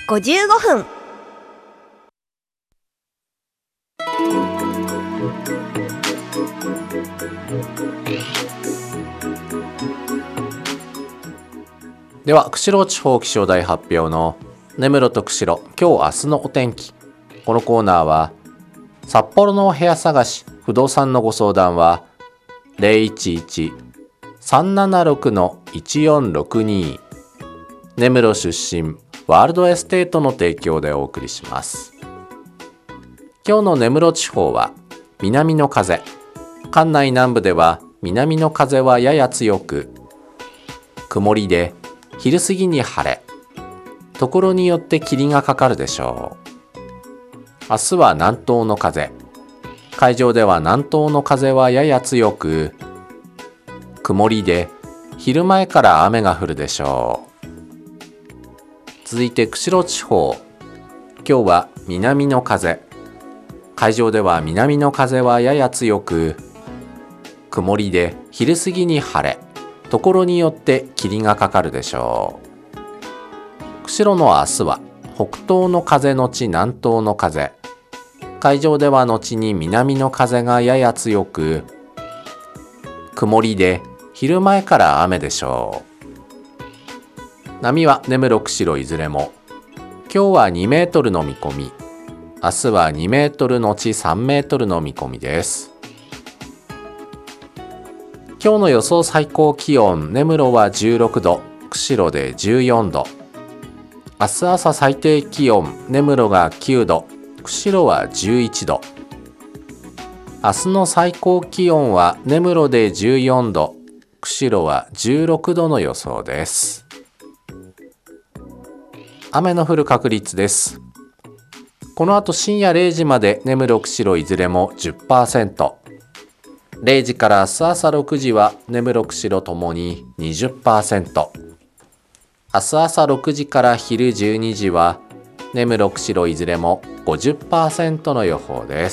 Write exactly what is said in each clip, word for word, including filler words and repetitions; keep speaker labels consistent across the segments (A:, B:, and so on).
A: ごじゅうごふん。
B: では、釧路地方気象台発表の根室と釧路、今日明日のお天気。このコーナーは、札幌のお部屋探し、不動産のご相談は、ゼロいちいち さんななろく いちよんろくに 根室出身、ワールドエステートの提供でお送りします。今日の根室地方は、南の風。関内南部では、南の風はやや強く、曇りで、昼過ぎに晴れ、ところによって霧がかかるでしょう。明日は南東の風。海上では南東の風はやや強く、曇りで昼前から雨が降るでしょう。続いて釧路地方。今日は南の風。海上では南の風はやや強く、曇りで昼過ぎに晴れ、ところによって霧がかかるでしょう。釧路の明日は北東の風のち南東の風。海上では後に南の風がやや強く、曇りで昼前から雨でしょう。波は根室釧路いずれも、今日はにメートルの見込み、明日はにメートルのちさんメートルの見込みです。今日の予想最高気温、根室はじゅうろくど、釧路でじゅうよんど。明日朝最低気温、根室がきゅうど、釧路はじゅういちど。明日の最高気温は根室でじゅうよんど、釧路はじゅうろくどの予想です。雨の降る確率です。この後深夜れいじまで根室釧路いずれも じゅっパーセント。れいじから明日朝ろくじは根室釧路ともに にじゅっパーセント。明日朝ろくじから昼じゅうにじは根室釧路いずれも ごじゅっパーセント の予報です。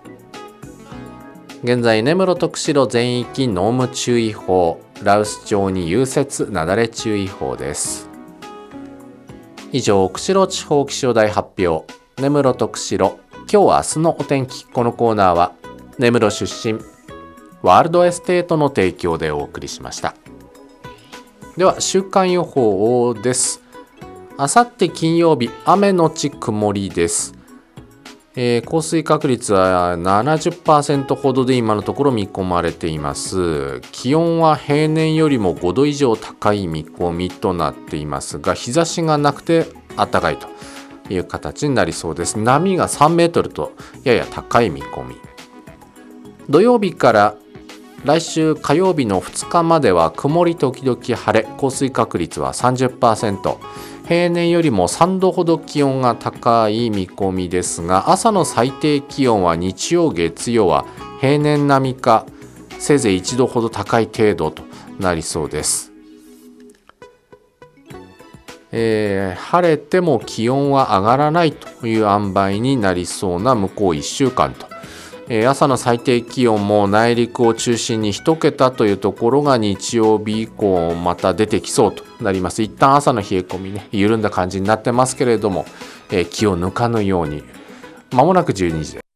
B: 現在根室と釧路全域濃霧注意報、羅臼町に融雪雪崩注意報です。以上、釧路地方気象台発表、根室と釧路、今日明日のお天気。このコーナーは根室出身、ワールドエステートの提供でお送りしました。では週間予報です。あさって金曜日、雨のち曇りです。えー、降水確率は ななじゅっパーセント ほどで今のところ見込まれています。気温は平年よりもごど以上高い見込みとなっていますが、日差しがなくて暖かいという形になりそうです。波がさんメートルとやや高い見込み。土曜日から来週火曜日のふつかまでは曇り時々晴れ、降水確率は さんじゅっパーセント。平年よりもさんどほど気温が高い見込みですが、朝の最低気温は日曜月曜は平年並みかせいぜいいちどほど高い程度となりそうです。えー、晴れても気温は上がらないという塩梅になりそうな向こういっしゅうかんと、えー、朝の最低気温も内陸を中心にいちけたというところが日曜日以降また出てきそうとなります。一旦朝の冷え込みね、緩んだ感じになってますけれども、えー、気を抜かぬように。まもなくじゅうにじです。